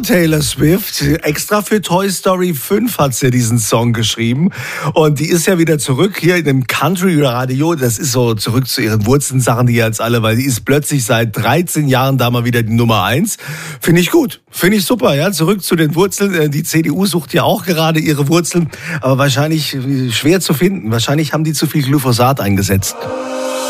Taylor Swift, extra für Toy Story 5 hat sie diesen Song geschrieben. Und die ist ja wieder zurück hier in dem Country-Radio. Das ist so zurück zu ihren Wurzeln, sagen die jetzt alle, weil die ist plötzlich seit 13 Jahren da mal wieder die Nummer 1. Finde ich gut, finde ich super, ja. Zurück zu den Wurzeln. Die CDU sucht ja auch gerade ihre Wurzeln, aber wahrscheinlich schwer zu finden. Wahrscheinlich haben die zu viel Glyphosat eingesetzt.